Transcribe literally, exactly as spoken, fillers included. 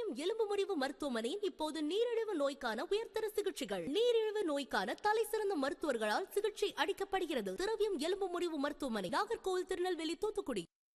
திரவியம் எலும்பு முறிவு மருத்துவமனையில் இப்போது நீரிழிவு நோய்க்கான உயர்தர சிகிச்சைகள். நீரிழிவு நோய்க்கான தலை சிறந்த மருத்துவர்களால் சிகிச்சை அளிக்கப்படுகிறது. திரவியம் எலும்பு முறிவு மருத்துவமனை, நாகர்கோவில், திருநெல்வேலி, தூத்துக்குடி.